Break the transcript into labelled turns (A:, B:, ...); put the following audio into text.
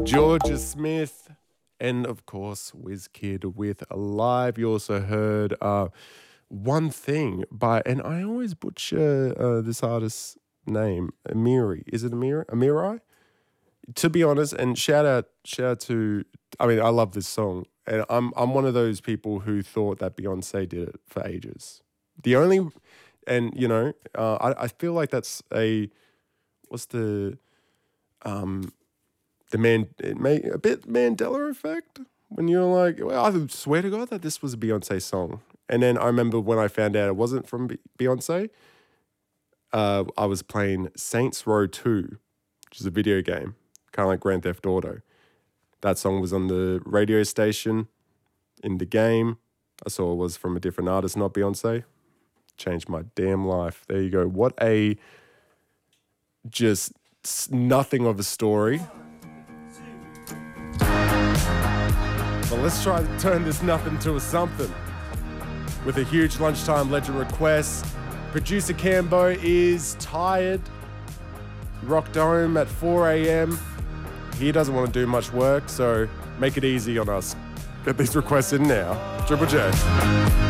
A: Georgia Smith, and of course Wizkid with Alive. You also heard One Thing by, and I always butcher this artist's name, Amiri. Is it Amirai? To be honest, and shout out to, I mean, I love this song, and I'm one of those people who thought that Beyonce did it for ages. And you know, I feel like that's a bit Mandela effect, when you're like, well, I swear to God that this was a Beyonce song. And then I remember when I found out it wasn't from Beyonce, I was playing Saints Row 2, which is a video game, kind of like Grand Theft Auto. That song was on the radio station in the game. I saw it was from a different artist, not Beyonce. Changed my damn life. There you go. What a just nothing of a story. But let's try to turn this nothing to a something with a huge lunchtime legend request. Producer Cambo is tired. Rocked home at 4 a.m. He doesn't want to do much work, so make it easy on us. Get these requests in now. Triple J.